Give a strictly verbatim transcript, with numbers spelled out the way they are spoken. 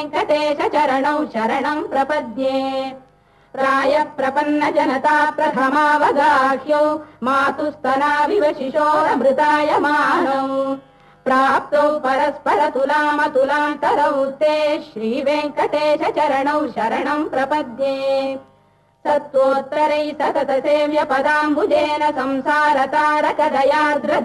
वेङ्कटेश चरणौ शरणं प्रपद्ये प्राय प्रपन्न जनता प्रथमावगाह्यौ मातुस्तनाविव शिशोरमृतायमानौ प्राप्तौ परस्पर तुलामतुलान्तरौ ते श्रीवेङ्कटेश चरणौ शरणं प्रपद्ये सत्त्वोत्तरै सतत सेव्य पदाम्बुजेन संसारतारकदयार्द्र